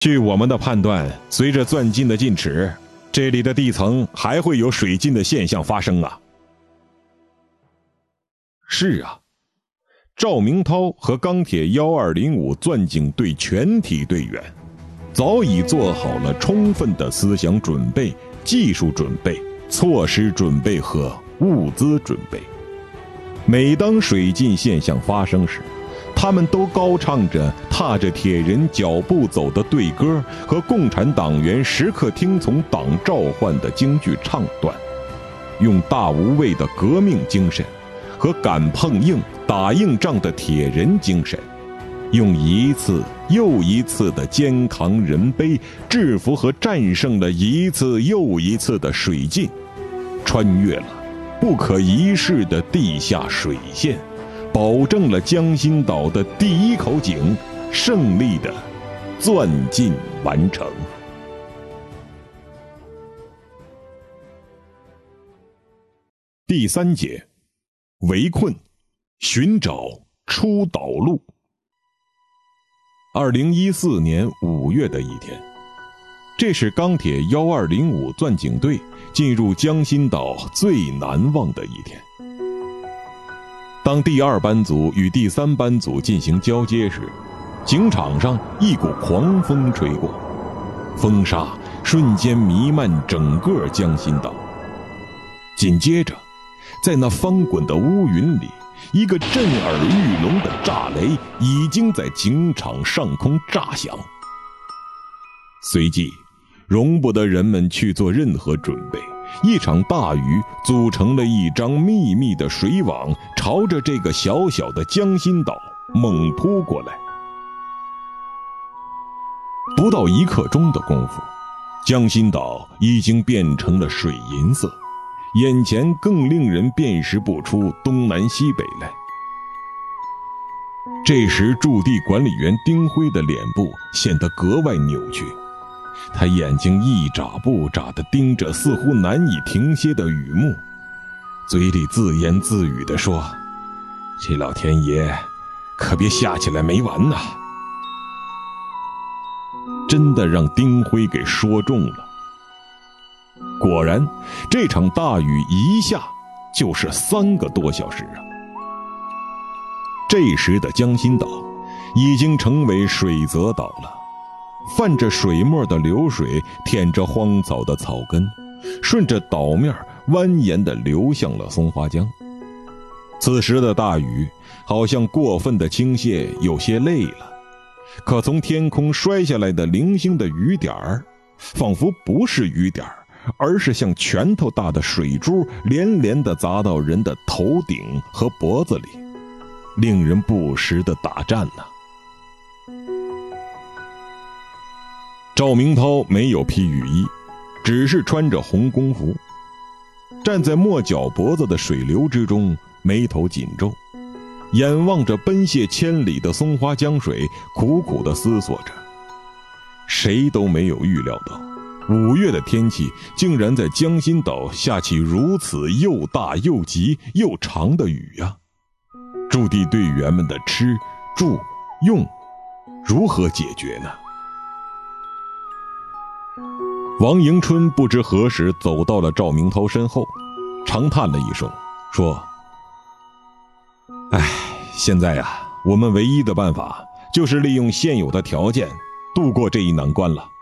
据我们的判断，随着钻进的进尺，这里的地层还会有水浸的现象发生啊。是啊，赵明涛和钢铁1205钻井队全体队员早已做好了充分的思想准备、技术准备、措施准备和物资准备。每当水浸现象发生时，他们都高唱着踏着铁人脚步走的队歌和共产党员时刻听从党召唤的京剧唱段，用大无畏的革命精神和敢碰硬打硬仗的铁人精神，用一次又一次的肩扛人背制服和战胜了一次又一次的水浸，穿越了不可一世的地下水线，保证了江心岛的第一口井胜利的钻进完成。第3节，围困，寻找出岛路。2014年5月的一天，这是钢铁1205钻井队进入江心岛最难忘的一天。当第2班组与第3班组进行交接时，井场上一股狂风吹过，风沙瞬间弥漫整个江心岛。紧接着，在那翻滚的乌云里，一个震耳欲聋的炸雷已经在井场上空炸响。随即，容不得人们去做任何准备，一场大雨组成了一张密密的水网，朝着这个小小的江心岛猛扑过来。不到1刻钟的功夫，江心岛已经变成了水银色，眼前更令人辨识不出东南西北来。这时驻地管理员丁辉的脸部显得格外扭曲，他眼睛一眨不眨地盯着似乎难以停歇的雨幕，嘴里自言自语地说：“这老天爷可别下起来没完呐！”真的让丁辉给说中了。果然，这场大雨一下就是3个多小时啊！这时的江心岛已经成为水泽岛了，泛着水墨的流水舔着荒草的草根，顺着岛面蜿蜒地流向了松花江。此时的大雨好像过分的倾泻，有些累了，可从天空摔下来的零星的雨点儿，仿佛不是雨点儿，而是像拳头大的水珠连连地砸到人的头顶和脖子里，令人不时地打颤呐。赵明涛没有披雨衣，只是穿着红工服，站在没脚脖子的水流之中，眉头紧皱，眼望着奔泻千里的松花江水，苦苦地思索着。谁都没有预料到，5月的天气竟然在江心岛下起如此又大又急又长的雨呀！驻地队员们的吃、住、用如何解决呢？王迎春不知何时走到了赵明涛身后，长叹了一声，说：“现在呀，我们唯一的办法就是利用现有的条件度过这一难关了。”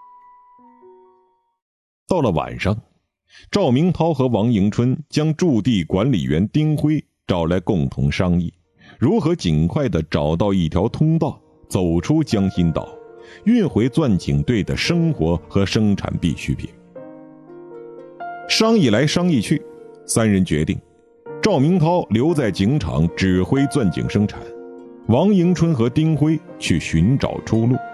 到了晚上，赵明涛和王迎春将驻地管理员丁辉找来共同商议，如何尽快地找到一条通道，走出江心岛，运回钻井队的生活和生产必需品。商议来商议去，3人决定，赵明涛留在井场指挥钻井生产，王迎春和丁辉去寻找出路。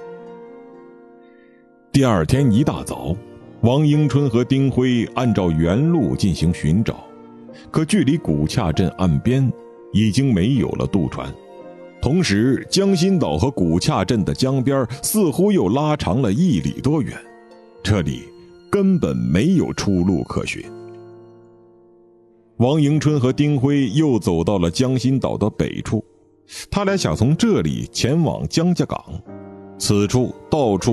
第2天一大早，王迎春和丁辉按照原路进行寻找，可距离古洽镇岸边已经没有了渡船，同时江心岛和古洽镇的江边似乎又拉长了1里多远，这里根本没有出路可寻。王迎春和丁辉又走到了江心岛的北处，他俩想从这里前往江家港， 此处到处